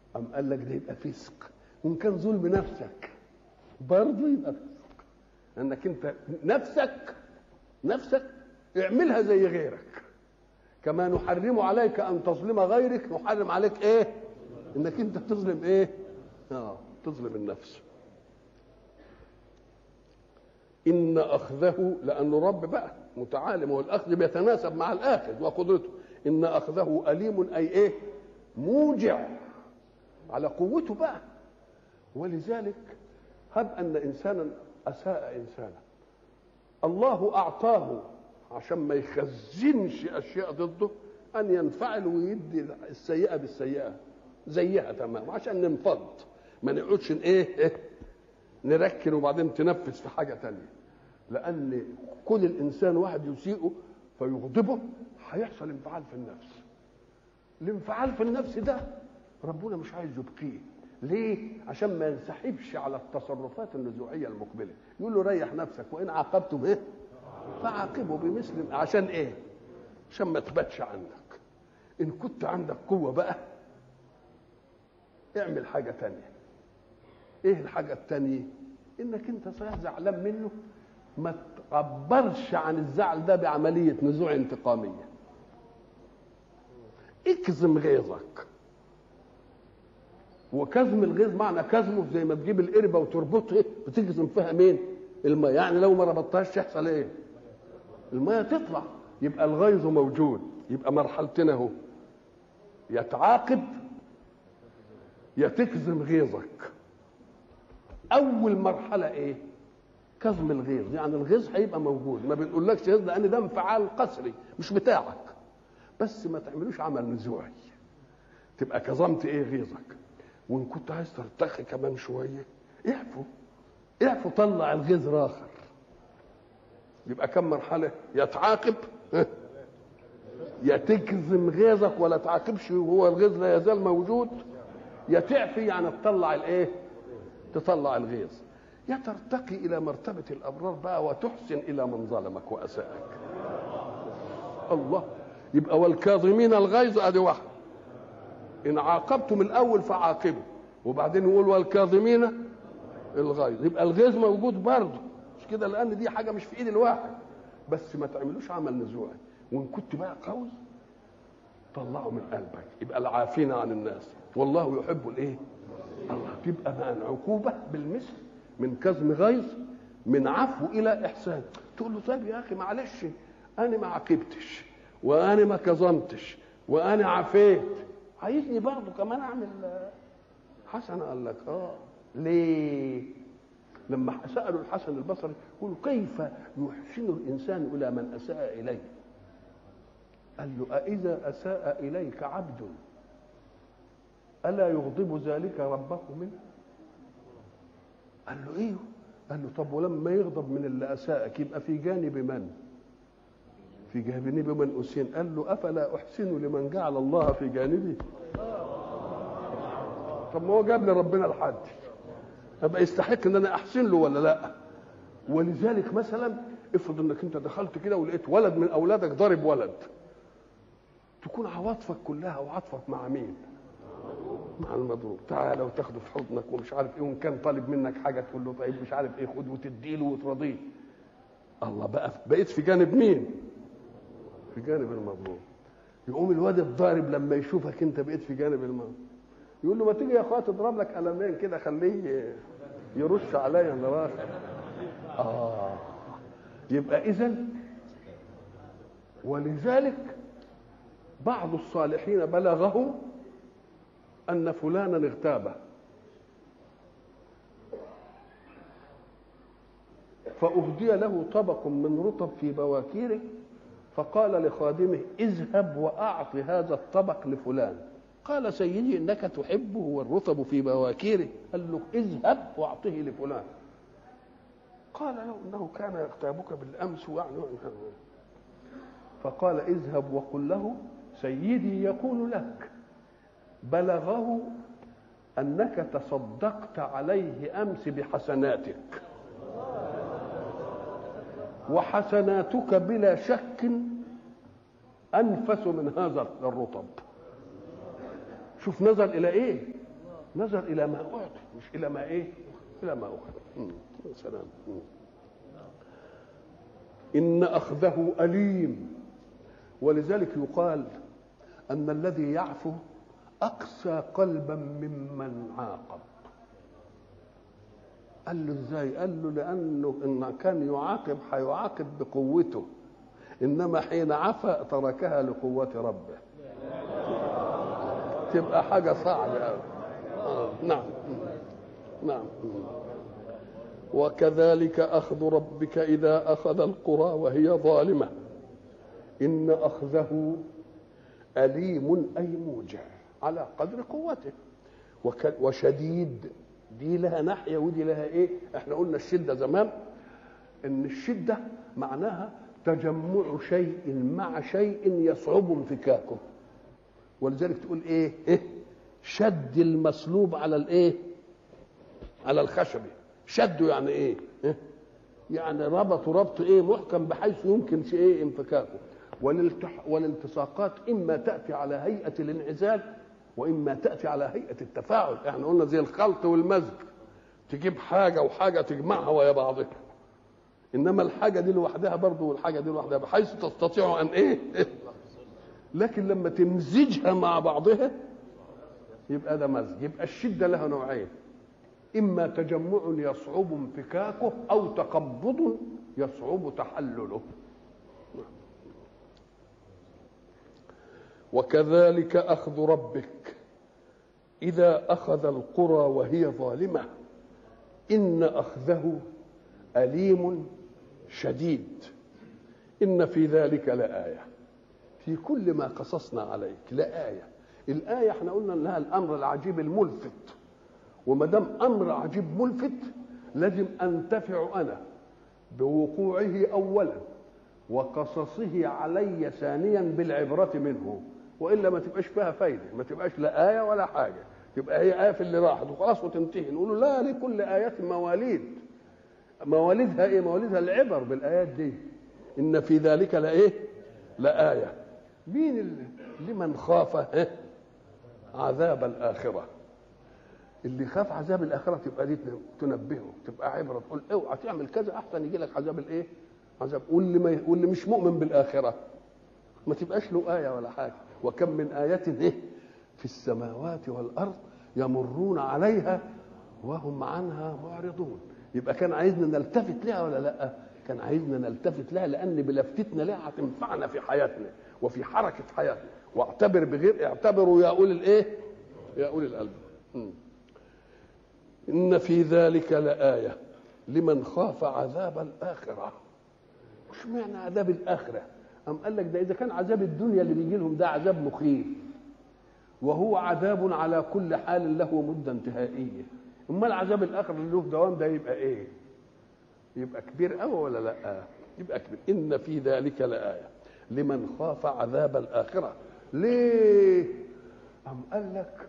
أم قال لك ده يبقى فسق، وإن كان ظلم نفسك برضه يبقى فسق، لأنك أنت نفسك اعملها زي غيرك. كما نحرم عليك أن تظلم غيرك نحرم عليك إيه؟ إنك أنت تظلم إيه؟ تظلم النفس. إن أخذه، لأنه رب بقى متعالم، والأخذ بيتناسب مع الآخذ وقدرته. إن أخذه أليم، أي إيه؟ موجع على قوته بقى. ولذلك هب أن إنسانا أساء إنسانا، الله أعطاه عشان ما يخزنش أشياء ضده أن ينفعل ويدي السيئة بالسيئة زيها تمام، عشان ننفض ما نقعدش نركن وبعدين تنفذ في حاجة تانية. لأن كل الإنسان واحد يسيئه فيغضبه هيحصل انفعال في النفس. الانفعال في النفس ده ربنا مش عايز يبقيه. ليه؟ عشان ما ينسحبش على التصرفات النزوعية المقبلة. يقول له ريح نفسك، وإن عاقبتم إيه؟ فعاقبوا بمثل. عشان إيه؟ عشان ما تباتش عندك. إن كنت عندك قوة بقى اعمل حاجة تانية. إيه الحاجة التانية؟ إنك أنت صحيح زعلان منه، ما تعبرش عن الزعل ده بعملية نزوع انتقامية. اكظم غيظك. وكظم الغيظ معنى كظمه زي ما تجيب القربة وتربطها بتكظم فيها مين؟ الماء. يعني لو ما ربطتهاش يحصل ايه؟ الماء تطلع. يبقى الغيظ موجود. يبقى مرحلتين اهو، يا تعاقب يا تكظم غيظك. اول مرحله ايه؟ كظم الغيظ. يعني الغيظ هيبقى موجود، ما بنقولكش غيظ لان ده انفعال قسري مش بتاعك، بس ما تعملوش عمل نزوعي. تبقى كظمت ايه؟ غيظك. وان كنت عايز ترتخي كمان شويه اعفو طلع الغيظ راخر. يبقى كم مرحله؟ يا تعاقب يا تكظم غيظك ولا تعاقبش وهو الغيظ لا يزال موجود، يا تعفي يعني تطلع الايه؟ تطلع الغيظ. يا ترتقي الى مرتبه الابرار بقى وتحسن الى من ظلمك واساءك. الله. يبقى والكاظمين الغيظ ادي واحد. ان عاقبتم الاول فعاقبوا، وبعدين يقول والكاظمين الغيظ. يبقى الغيظ موجود برضه، مش كده؟ لان دي حاجه مش في ايد الواحد، بس ما تعملوش عمل نزوعي. وان كنت بقى قوي طلعه من قلبك. يبقى العافين عن الناس والله يحب الايه؟ الله. تبقى بقى العقوبه بالمثل، من كظم غيظ، من عفو الى احسان. تقول له طيب يا اخي معلش، انا ما عاقبتش وانا ما كظمتش وانا عفيت، عايزني برضه كمان اعمل حسنه؟ قال لك ليه؟ لما سالوا الحسن البصري يقولوا كيف يحسن الانسان الى من اساء اليه؟ قال له أإذا أساء إليك عبد ألا يغضب ذلك ربه منه؟ قال له إيه؟ قال له طب ولما يغضب من اللي أساءك يبقى في جانب من؟ في جانب من أسين. قال له أفلا أحسن لمن جعل الله في جانبي؟ طب ما هو جاب لي ربنا الحد، أبقى يستحق إن أنا أحسن له ولا لأ؟ ولذلك مثلا افرض إنك أنت دخلت كده ولقيت ولد من أولادك ضارب ولد، تكون عواطفك كلها وعاطفك مع مين؟ مع المضروب. تعالى وتاخده في حضنك ومش عارف ايه، وان كان طالب منك حاجه تقول له طيب مش عارف ايه خد وتديله وترضيه. الله. بقيت في جانب مين؟ في جانب المظلوم. يقوم الواد الضارب لما يشوفك انت بقيت في جانب المظلوم يقول له ما تيجي يا اخويا تضرب لك قلمين كده خليه يرش عليا النواخر. يبقى اذا ولذلك بعض الصالحين بلغهم أن فلانا اغتابه فأهدي له طبق من رطب في بواكيره، فقال لخادمه اذهب وأعط هذا الطبق لفلان. قال سيدي إنك تحبه والرطب في بواكيره. قال له اذهب وأعطه لفلان. قال له إنه كان يغتابك بالأمس فقال اذهب وقل له سيدي يقول لك بلغه أنك تصدقت عليه أمس بحسناتك، وحسناتك بلا شك أنفس من هذا الرطب. شوف نظر إلى إيه؟ نظر الى ما اعطي مش الى ما ايه، الى ما اخذ. سلام. ان اخذه اليم، ولذلك يقال ان الذي يعفو اقسى قلبا ممن عاقب. قال له ازاي؟ قال له لانه ان كان يعاقب هيعاقب بقوته، انما حين عفا تركها لقوه ربه. تبقى حاجه صعبه قوي. نعم نعم. وكذلك اخذ ربك اذا اخذ القرى وهي ظالمه ان اخذه اليم اي موجع على قدر قوته. وشديد دي لها ناحيه ودي لها ايه. احنا قلنا الشده زمان ان الشده معناها تجمع شيء مع شيء يصعب انفكاكه، ولذلك تقول ايه شد المصلوب على الايه، على الخشبه. شده يعني ايه؟ يعني ربطه ربط ايه محكم بحيث يمكن ايه انفكاكه. والالتصاقات اما تاتي على هيئه الانعزال واما تاتي على هيئه التفاعل. احنا قلنا زي الخلط والمزج، تجيب حاجه وحاجه تجمعها ويا بعضها، انما الحاجه دي لوحدها برضه والحاجه دي لوحدها بحيث تستطيع ان ايه لكن لما تمزجها مع بعضها يبقى ده مزج. يبقى الشده لها نوعين، اما تجمع يصعب انفكاكه او تقبض يصعب تحلله. وكذلك اخذ ربك اذا اخذ القرى وهي ظالمه ان اخذه اليم شديد. ان في ذلك لايه، في كل ما قصصنا عليك لايه. الايه احنا قلنا انها الامر العجيب الملفت، وما دام امر عجيب ملفت لازم انتفع انا بوقوعه اولا وقصصه علي ثانيا بالعبره منه، والا ما تبقاش فيها فايده، ما تبقاش لا ايه ولا حاجه، تبقى هي ايه في اللي راحت وخلاص وتنتهي. نقول لا، لكل ايه مواليد. مواليدها ايه؟ مواليدها العبر بالايات دي. ان في ذلك لايه؟ لايه. مين لمن خاف عذاب الاخره. اللي خاف عذاب الاخره تبقى دي تنبهه، تبقى عبره، تقول اوعى تعمل كذا احسن يجي لك عذاب الايه؟ عذاب. واللي مش مؤمن بالاخره ما تبقاش له ايه ولا حاجه. وكم من ايه ايه في السماوات والارض يمرون عليها وهم عنها معرضون. يبقى كان عايزنا نلتفت لها ولا لا؟ كان عايزنا نلتفت لها، لان بلفتتنا لها هتنفعنا في حياتنا وفي حركه حياتنا. واعتبر بغير اعتبروا يا اولي الايه؟ يا اولي الالباب. ان في ذلك لايه لمن خاف عذاب الاخره. مش معنى عذاب الاخره؟ أم قال لك ده اذا كان عذاب الدنيا اللي بيجي لهم ده عذاب مخيف وهو عذاب على كل حال له مده انتهائيه، امال عذاب الاخره اللي له دوام ده يبقى ايه؟ يبقى كبير قوي ولا لا؟ يبقى كبير. ان في ذلك لايه لمن خاف عذاب الاخره. ليه؟ أم قال لك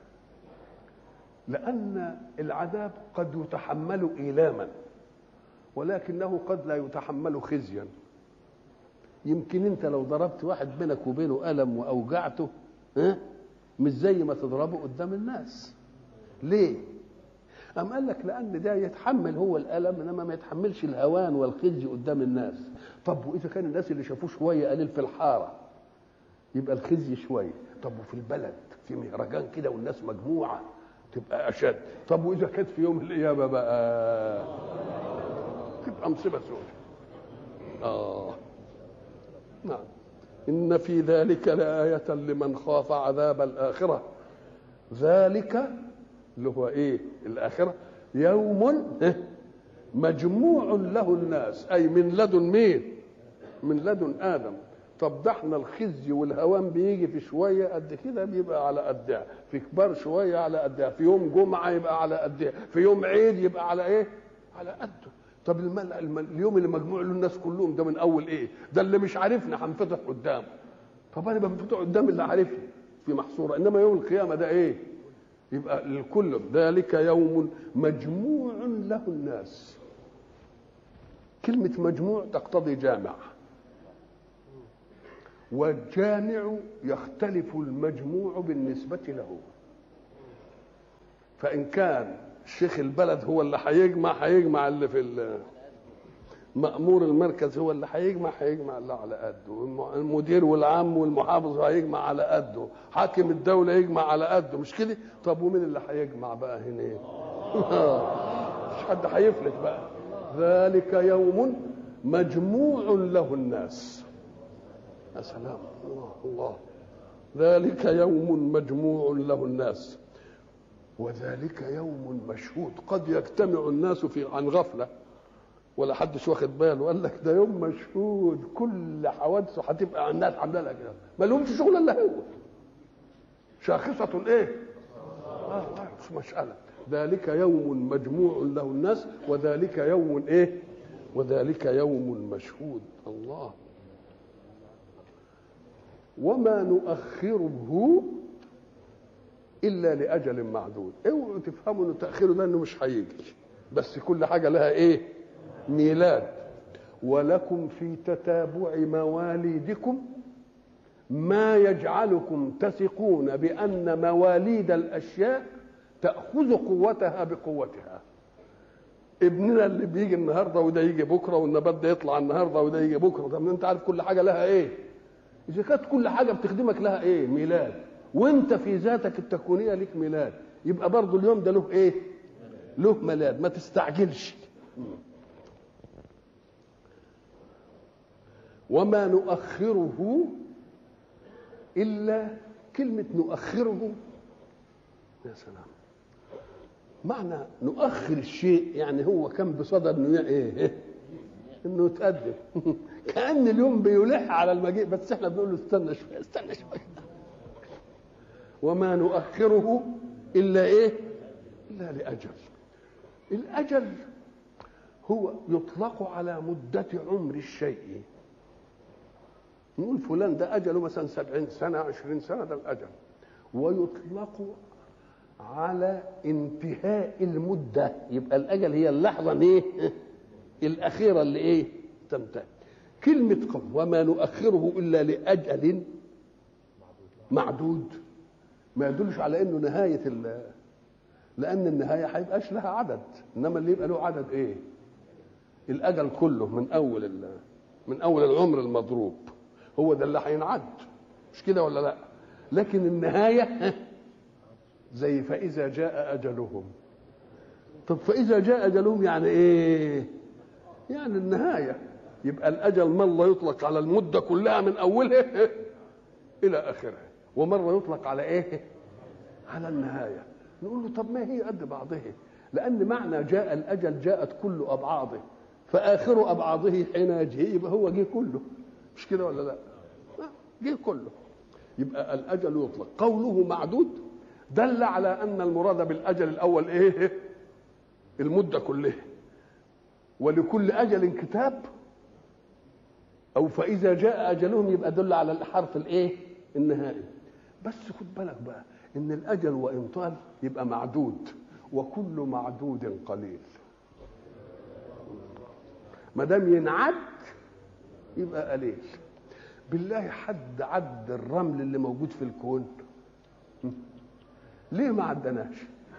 لأن العذاب قد يتحمل إيلاما ولكنه قد لا يتحمل خزيا. يمكن أنت لو ضربت واحد بينك وبينه ألم وأوجعته مش زي ما تضربه قدام الناس. ليه؟ أم قال لك لأن ده يتحمل هو الألم إنما ما يتحملش الهوان والخزي قدام الناس. طب وإذا كان الناس اللي شافوه شوية قليل في الحارة يبقى الخزي شوية. طب وفي البلد في مهرجان كده والناس مجموعة تبقى أشد. طب وإذا كانت في يوم القيامة بقى تبقى مصيبة سودة. نعم. إن في ذلك لآية لمن خاف عذاب الآخرة. ذلك اللي هو إيه؟ الآخرة يوم مجموع له الناس، أي من لدن مين؟ من لدن آدم. طب ده احنا الخزي والهوان بيجي في شويه قد كده بيبقى على قدها، في كبار شويه على قدها، في يوم جمعه يبقى على قدها، في يوم عيد يبقى على ايه؟ على قده. طب اليوم اللي مجموع له الناس كلهم ده من اول ايه؟ ده اللي مش عارفنا هنفتح قدامه. طب انا بنفتح قدام اللي عارفني في محصوره، انما يوم القيامه ده ايه؟ يبقى الكل. ذلك يوم مجموع له الناس. كلمه مجموع تقتضي جامع، والجامع يختلف المجموع بالنسبة له. فان كان شيخ البلد هو اللي هيجمع اللي في مأمور المركز هو اللي هيجمع اللي على قده، المدير والعام والمحافظ هيجمع على قده، حاكم الدولة يجمع على قده، مش كده؟ طب ومين اللي هيجمع بقى هنا؟ مش حد هيفلت بقى. ذلك يوم مجموع له الناس. يا سلام، الله الله. ذلك يوم مجموع له الناس وذلك يوم مشهود. قد يجتمع الناس عن غفلة ولا حدش واخد باله، قال لك ده يوم مشهود، كل حوادثه هتبقى الناس عامله لها كده، ما لهمش شغل الا هو. شاخصة ايه؟ مش مسألة. ذلك يوم مجموع له الناس وذلك يوم ايه؟ وذلك يوم مشهود. الله. وما نؤخره الا لاجل معدود. اوعوا تفهموا ان تاخيره ده انه مش هيجي، بس كل حاجه لها ايه؟ ميلاد. ولكم في تتابع مواليدكم ما يجعلكم تثقون بأن مواليد الأشياء تأخذ قوتها بقوتها. ابننا اللي بيجي النهارده وده يجي بكره، والنبات ده يطلع النهارده وده يجي بكره، طب انت عارف كل حاجه لها ايه؟ اذا كانت كل حاجه بتخدمك لها ايه؟ ميلاد. وانت في ذاتك التكوينيه لك ميلاد، يبقى برضه اليوم ده له ايه؟ له ميلاد، ما تستعجلش. وما نؤخره إلا، كلمة نؤخره يا سلام، معنى نؤخر الشيء يعني هو كان بصدد انه ايه؟ انه يتقدم. كأن اليوم بيلح على المجيء، بس احنا بنقول له استنى شوية استنى شوية. وما نؤخره إلا ايه؟ إلا لأجل. الأجل هو يطلق على مدة عمر الشيء. نقول فلان ده أجله مثلا 70 سنة 20 سنة، ده الأجل. ويطلق على انتهاء المدة، يبقى الأجل هي اللحظة ايه؟ الأخيرة اللي ايه؟ تنتهي. كلمة قول وما نؤخره إلا لأجل معدود ما يدلش على إنه نهاية لأن النهاية هيبقاش لها عدد، إنما اللي يبقى له عدد ايه؟ الأجل كله من أول العمر المضروب، هو ده اللي هينعد، مش كده ولا لا؟ لكن النهاية زي فإذا جاء أجلهم. طب فإذا جاء أجلهم يعني إيه؟ يعني النهاية. يبقى الأجل مرة يطلق على المدة كلها من أولها إلى آخرها، ومرة يطلق على إيه؟ على النهاية. نقول له طب ما هي قد بعضها، لأن معنى جاء الأجل جاءت كل أبعاضه، فآخر أبعاضه حين يجي يبقى هو جه كله، مش كده ولا لا؟ جه كله. يبقى الأجل يطلق. قوله معدود دل على أن المراد بالأجل الأول إيه؟ المدة كلها. ولكل أجل كتاب، أو فإذا جاء أجلهم يبقى دل على الحرف الإيه؟ النهائي. بس خد بالك بقى إن الأجل وإن طال يبقى معدود، وكل معدود قليل. ما دام ينعد يبقى قليل. بالله حد عد الرمل اللي موجود في الكون؟ ليه ما عدناش؟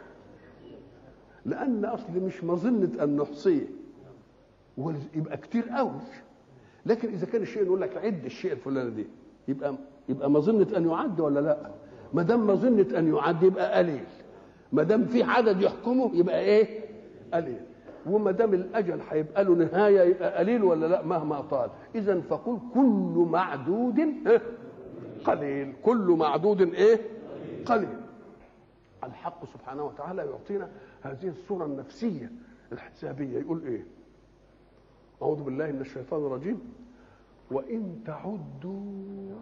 لأن أصل مش مظنة أن نحصيه ويبقى كتير قوي. لكن إذا كان الشيء يقول لك عد الشيء الفلاني دي، يبقى مظنة أن يعد ولا لا؟ ما دام مظنة أن يعد يبقى قليل. ما دام في عدد يحكمه يبقى إيه؟ قليل. وما دام الأجل هيبقى له نهاية يبقى قليل ولا لا؟ مهما طال. إذا فقل كل معدود قليل. كل معدود إيه؟ قليل. الحق سبحانه وتعالى يعطينا هذه الصورة النفسية الحسابية. يقول إيه؟ أعوذ بالله من الشيطان الرجيم. وإن تعدوا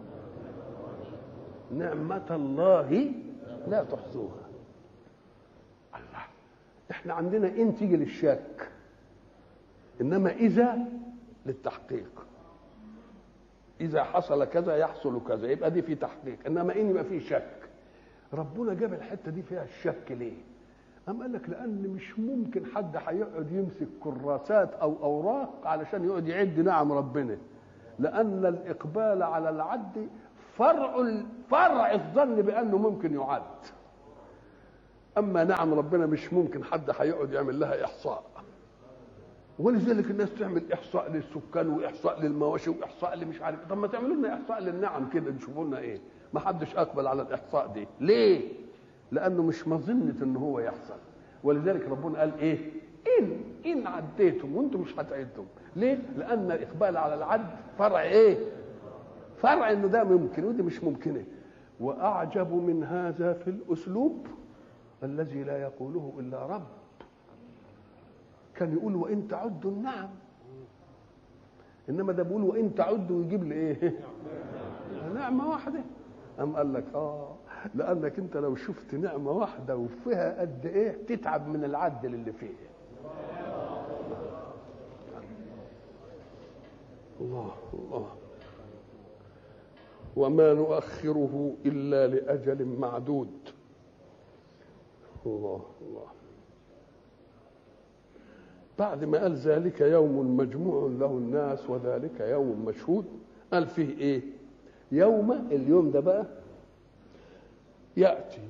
نعمة الله لا تحصوها. الله، احنا عندنا إن تيجي للشك، إنما إذا للتحقيق. إذا حصل كذا يحصل كذا، يبقى دي في تحقيق. إنما إن يبقى في شك. ربنا جاب الحتة دي فيها الشك ليه؟ أم قال لك لأن مش ممكن حد هيقعد يمسك كراسات أو أوراق علشان يقعد يعد نعم ربنا، لأن الإقبال على العد فرع الظن بأنه ممكن يعد. اما نعم ربنا مش ممكن حد هيقعد يعمل لها احصاء، ولذلك الناس تعمل احصاء للسكان واحصاء للمواشي واحصاء اللي مش عارف. طب ما تعملوا لنا احصاء للنعم كده نشوفوا لنا ايه. ما حدش اقبل على الاحصاء دي. ليه؟ لانه مش مظنه ان هو يحصل. ولذلك ربنا قال ايه؟ ان عديتم وانتم مش هتعدوا. ليه؟ لان الاقبال على العد فرع ايه؟ فرع انه ده ممكن ودي مش ممكنه. واعجب من هذا في الاسلوب الذي لا يقوله الا رب. كان يقول وان تعدوا النعم، انما ده بيقول وان تعدوا ويجيب لي ايه؟ نعمه واحده. قام قال لك لانك انت لو شفت نعمه واحده وفيها قد ايه تتعب من العدل اللي فيه. الله الله. وما نؤخره الا لاجل معدود. الله الله. بعد ما قال ذلك يوم مجموع له الناس وذلك يوم مشهود، قال فيه ايه؟ يوم، اليوم ده بقى يأتي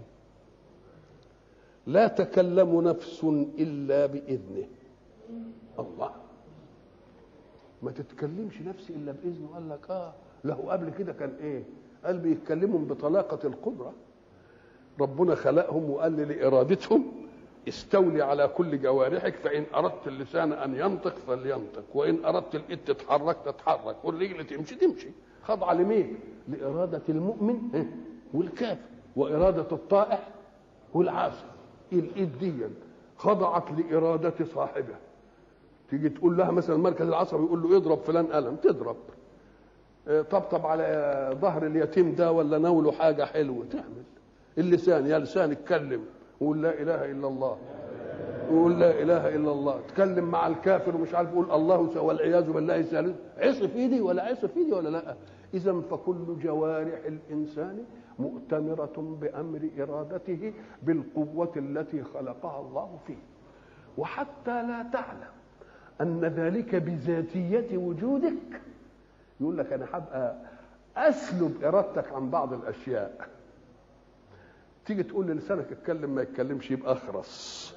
لا تكلم نفس إلا بإذنه. الله، ما تتكلمش نفس إلا بإذنه. قال لك له قبل كده كان ايه؟ قال بيتكلمهم بطلاقة القدرة. ربنا خلقهم وقال لإرادتهم استولي على كل جوارحك، فإن أردت اللسان أن ينطق فلينطق، وإن أردت الإيد تتحرك تتحرك، والرجل تمشي تمشي. خضع لمين؟ لإرادة المؤمن والكافر، وإرادة الطائع والعاصي. الإيد دي خضعت لإرادة صاحبها. تيجي تقول لها مثلا المركز العصبي يقول له اضرب فلان قلم، تضرب. طبطب على ظهر اليتيم ده ولا ناوله حاجة حلوة، تعمل. اللسان، يا لسان اتكلم وقول لا اله الا الله، وقول لا اله الا الله. اتكلم مع الكافر ومش عارف يقول الله والعياذ بالله ثالث، عصي في ايدي ولا عصي في ايدي ولا لا. اذا فكل جوارح الانسان مؤتمرة بامر ارادته بالقوة التي خلقها الله فيه. وحتى لا تعلم ان ذلك بذاتية وجودك، يقول لك انا هبقى اسلب ارادتك عن بعض الاشياء. تيجي تقول للسانك اتكلم ما يتكلمش يبقى اخرس.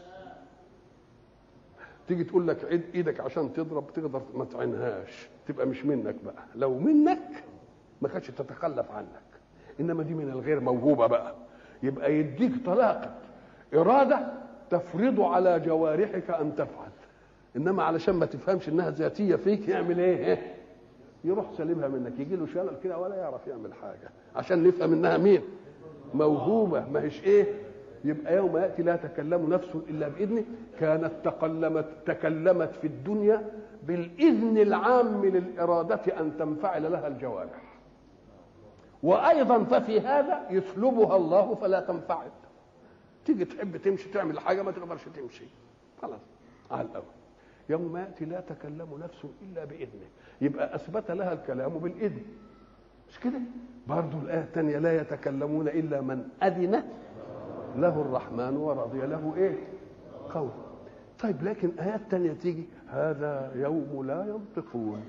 تيجي تقول لك عيد ايدك عشان تضرب، تقدر ما تعينهاش، تبقى مش منك بقى. لو منك ما كانتش تتخلف عنك، انما دي من الغير موهوبه بقى. يبقى يديك طلاقه اراده تفرض على جوارحك ان تفعل، انما علشان ما تفهمش انها ذاتيه فيك يعمل ايه؟ يروح سلبها منك، يجي له شلل كده ولا يعرف يعمل حاجه، عشان نفهم انها مين؟ موهوبه، ما هيش ايه. يبقى يوم ياتي لا تكلم نفس الا باذنه. كانت تكلمت في الدنيا بالاذن العام للاراده ان تنفعل لها الجوارح، وايضا ففي هذا يسلبها الله فلا تنفعل. تيجي تحب تمشي تعمل حاجه ما تقدرش تمشي، خلاص على الاول. يوم ياتي لا تكلم نفس الا باذنه، يبقى اثبت لها الكلام بالاذن، مش كده؟ برضه الايه الثانيه لا يتكلمون الا من اذن له الرحمن ورضي له ايه؟ قول. طيب لكن ايات ثانيه تيجي هذا يوم لا ينطقون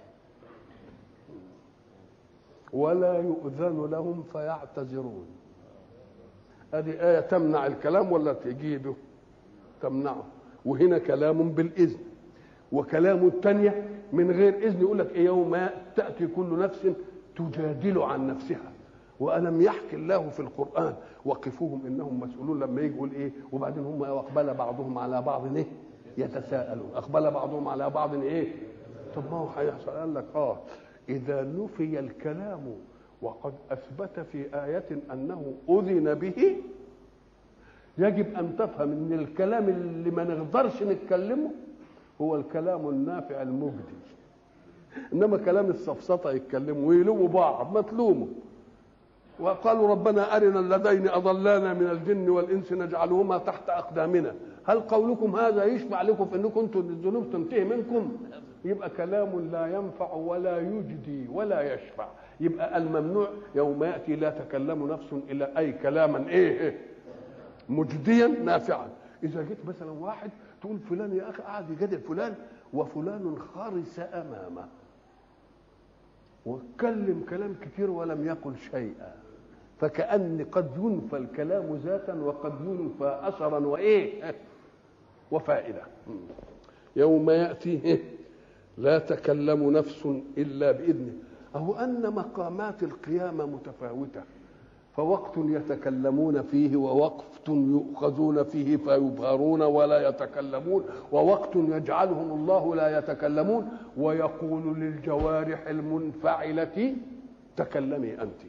ولا يؤذن لهم فيعتذرون. هذه آية تمنع الكلام ولا تجيبه؟ تمنعه. وهنا كلام بالإذن، وكلام الثانية من غير إذن. يقول لك إيه؟ يوم تأتي كل نفس تجادل عن نفسها. وألم يحكي الله في القرآن وقفوهم إنهم مسؤولون، لما يجي يقول إيه؟ وبعدين هم أقبل بعضهم على بعض إيه؟ يتساءلون. أقبل بعضهم على بعض إيه؟ طب ما هو هيحصل. قال لك إذا نفي الكلام وقد أثبت في آية أنه أذن به، يجب أن تفهم أن الكلام اللي ما نقدرش نتكلمه هو الكلام النافع المجدي. إنما كلام السفسطة يتكلموا ويلوموا بعض، ما تلوموا. وقالوا ربنا أرنا اللذين أضلانا من الجن والإنس نجعلهما تحت أقدامنا. هل قولكم هذا يشفع لكم في أنكم أنتم الذنوب تنتهي منكم؟ يبقى كلام لا ينفع ولا يجدي ولا يشفع. يبقى الممنوع يوم يأتي لا تكلم نفس إلا أي كلاما إيه؟ مجديا نافعا. إذا جيت مثلا واحد تقول فلان يا أخي قاعد يجادل فلان وفلان خرس أمامه واتكلم كلام كتير ولم يقل شيئا، فكأن قد ينفى الكلام ذاتا وقد ينفى أثرا وإيه وفائدة. يوم يأتي لا تكلم نفس إلا بإذنه. أو أن مقامات القيامة متفاوتة، فوقت يتكلمون فيه ووقت يؤخذون فيه فيبهرون ولا يتكلمون، ووقت يجعلهم الله لا يتكلمون ويقول للجوارح المنفعلة تكلمي أنت.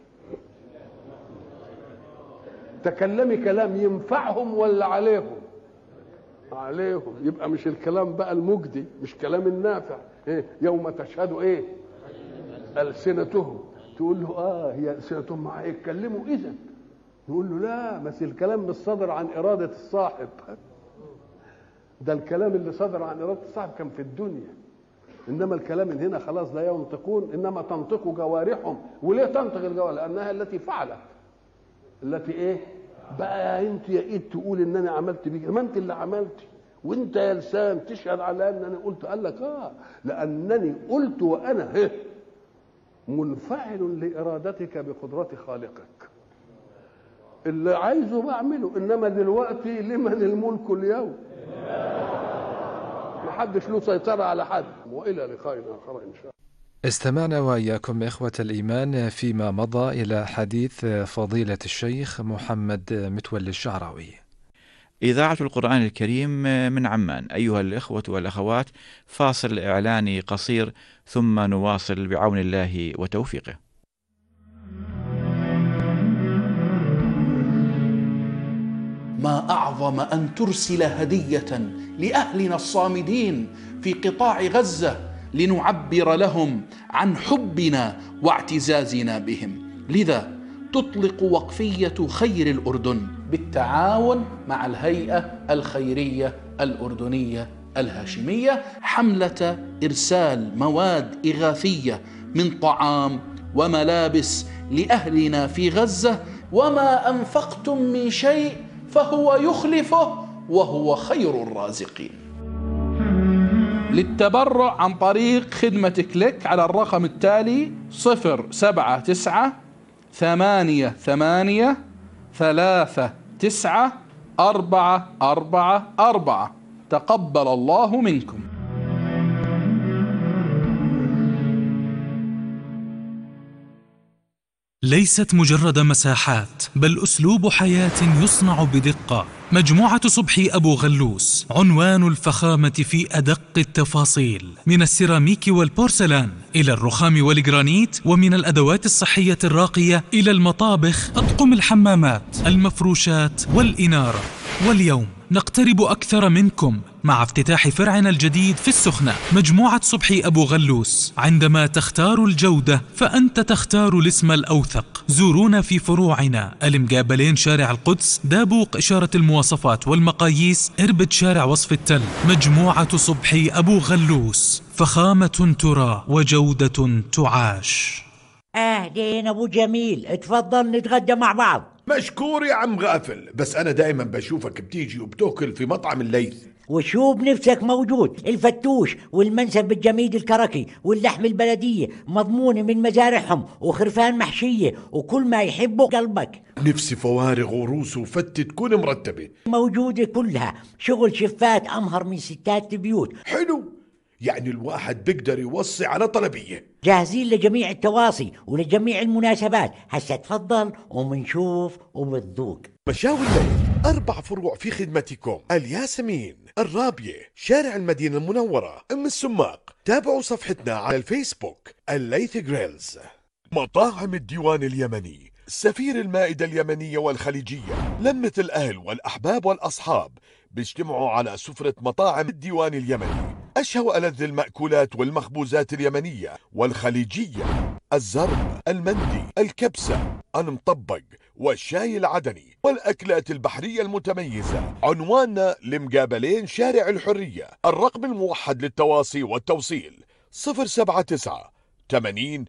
تكلمي كلام ينفعهم ولا عليهم؟ عليهم. يبقى مش الكلام بقى المجدي، مش كلام النافع. يوم تشهد ألسنتهم، تقول له هي ألسنتهم معاه يتكلموا إذن، يقول له لا، بس الكلام مش صدر عن إرادة الصاحب، ده الكلام اللي صدر عن إرادة الصاحب كان في الدنيا، إنما الكلام من هنا خلاص لا ينطقون، إنما تنطق جوارحهم. وليه تنطق الجوارح؟ لأنها التي فعلت، التي بقى انت يا ايد تقول ان انا عملت بيك، ما انت اللي عملتي، وانت يا لسان تشهد على ان انا قلت. قال لك لانني قلت وانا منفعل لارادتك بقدرة خالقك، اللي عايزه بعمله. انما دلوقتي لمن الملك اليوم، ما حدش له سيطرة على حد. والى لقاء اخر ان شاء الله. استمعنا وإياكم إخوة الإيمان فيما مضى إلى حديث فضيلة الشيخ محمد متولي الشعراوي. إذاعة القرآن الكريم من عمان. أيها الإخوة والأخوات، فاصل إعلاني قصير ثم نواصل بعون الله وتوفيقه. ما أعظم أن ترسل هدية لأهلنا الصامدين في قطاع غزة لنعبر لهم عن حبنا واعتزازنا بهم. لذا تطلق وقفية خير الأردن بالتعاون مع الهيئة الخيرية الأردنية الهاشمية حملة إرسال مواد إغاثية من طعام وملابس لأهلنا في غزة. وما أنفقتم من شيء فهو يخلفه وهو خير الرازقين. للتبرع عن طريق خدمة كليك على الرقم التالي 07938394444. تقبل الله منكم. ليست مجرد مساحات، بل أسلوب حياة يصنع بدقة. مجموعة صبحي أبو غلوس عنوان الفخامة في أدق التفاصيل، من السيراميك والبورسلان إلى الرخام والجرانيت، ومن الأدوات الصحية الراقية إلى المطابخ، أطقم الحمامات، المفروشات والإنارة. واليوم نقترب أكثر منكم مع افتتاح فرعنا الجديد في السخنة. مجموعة صبحي أبو غلوس، عندما تختار الجودة فأنت تختار الاسم الأوثق. زورونا في فروعنا المقابلين شارع القدس، دابوق إشارة المواصفات والمقاييس، إربد شارع وصف التل. مجموعة صبحي أبو غلوس، فخامة ترى وجودة تعاش. أهلين أبو جميل، اتفضل نتغدى مع بعض. مشكور يا عم غافل، بس أنا دائما بشوفك بتيجي وبتاكل في مطعم الليث. وشو بنفسك موجود، الفتوش والمنسف الجميد الكركي واللحم البلدية مضمونة من مزارعهم، وخرفان محشية وكل ما يحبه قلبك. نفسي فوارغ وروس وفتة تكون مرتبة موجودة كلها، شغل شفات أمهر من ستات بيوت. حلو، يعني الواحد بيقدر يوصي على طلبية. جاهزين لجميع التواصي ولجميع المناسبات. هسا تفضل ومنشوف وبتذوق. مشاوي الليث 4 فروع في خدمتكم: الياسمين، الرابية، شارع المدينة المنورة، أم السماق. تابعوا صفحتنا على الفيسبوك الليث جريلز. مطاعم الديوان اليمني، سفير المائدة اليمنية والخليجية، لمة الأهل والأحباب والأصحاب بيجتمعوا على سفرة مطاعم الديوان اليمني. أشهى وألذ المأكولات والمخبوزات اليمنية والخليجية: الزرب، المندي، الكبسة، المطبق، والشاي العدني، والأكلات البحرية المتميزة. عنواننا لمقابلين شارع الحرية. الرقم الموحد للتواصي والتوصيل 079 80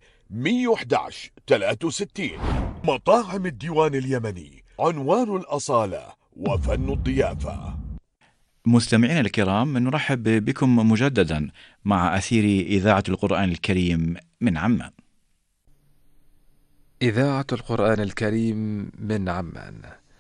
111 63. مطاعم الديوان اليمني، عنوان الأصالة وفن الضيافة. مستمعينا الكرام، نرحب بكم مجددا مع أثير إذاعة القرآن الكريم من عمان. إذاعة القرآن الكريم من عمان.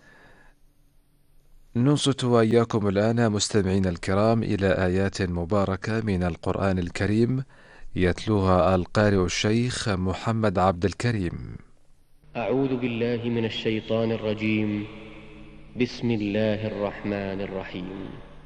ننصت وإياكم الآن مستمعين الكرام إلى آيات مباركة من القرآن الكريم يتلوها القارئ الشيخ محمد عبد الكريم. أعوذ بالله من الشيطان الرجيم. بسم الله الرحمن الرحيم.